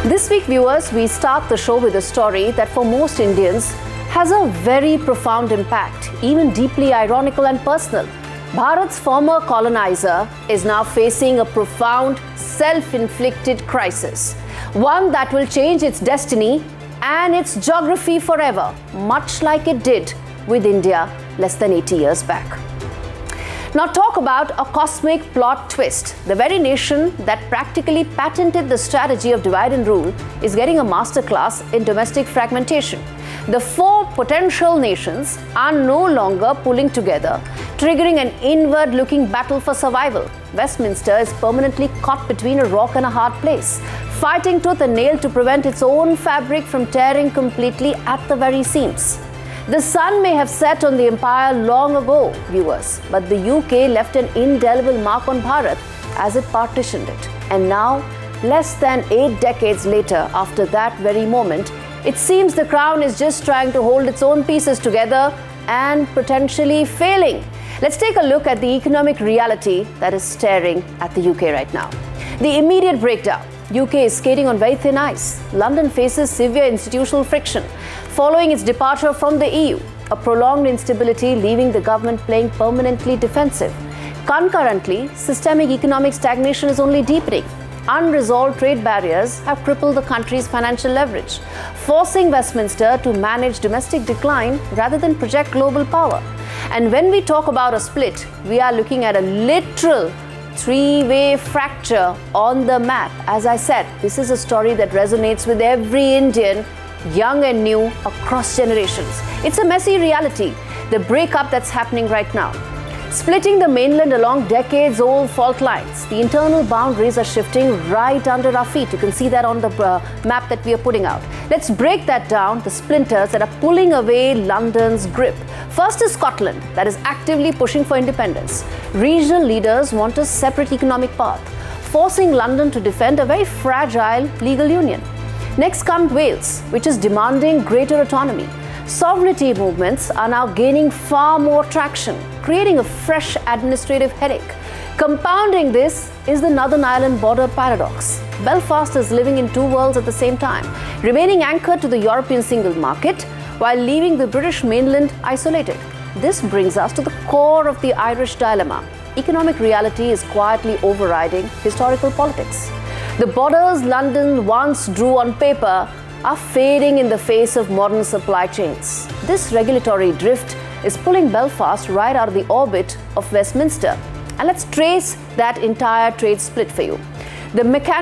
This week, viewers, we start the show with a story that for most Indians has a very profound impact, even deeply ironical and personal. Bharat's former colonizer is now facing a profound self-inflicted crisis, one that will change its destiny and its geography forever, much like it did with India less than 80 years back. Now talk about a cosmic plot twist. The very nation that practically patented the strategy of divide and rule is getting a masterclass in domestic fragmentation. The four potential nations are no longer pulling together, triggering an inward-looking battle for survival. Westminster is permanently caught between a rock and a hard place, fighting tooth and nail to prevent its own fabric from tearing completely at the very seams. The sun may have set on the empire long ago, viewers, but the UK left an indelible mark on Bharat as it partitioned it. And now, less than 8 decades later, after that very moment, it seems the crown is just trying to hold its own pieces together and potentially failing. Let's take a look at the economic reality that is staring at the UK right now. The immediate breakdown. UK is skating on very thin ice. London faces severe institutional friction following its departure from the EU, a prolonged instability leaving the government playing permanently defensive. Concurrently, systemic economic stagnation is only deepening. Unresolved trade barriers have crippled the country's financial leverage, forcing Westminster to manage domestic decline rather than project global power. And when we talk about a split, we are looking at a literal three-way fracture on the map. As I said, this is a story that resonates with every Indian, young and new, across generations. It's a messy reality, the breakup that's happening right now. Splitting the mainland along decades-old fault lines, the internal boundaries are shifting right under our feet. You can see that on the map that we are putting out. Let's break that down, the splinters that are pulling away London's grip. First is Scotland, that is actively pushing for independence. Regional leaders want a separate economic path, forcing London to defend a very fragile legal union. Next comes Wales, which is demanding greater autonomy. Sovereignty movements are now gaining far more traction, creating a fresh administrative headache. Compounding this is the Northern Ireland border paradox. Belfast is living in two worlds at the same time, remaining anchored to the European single market while leaving the British mainland isolated. This brings us to the core of the Irish dilemma. Economic reality is quietly overriding historical politics. The borders London once drew on paper are fading in the face of modern supply chains. This regulatory drift is pulling Belfast right out of the orbit of Westminster. And let's trace that entire trade split for you. The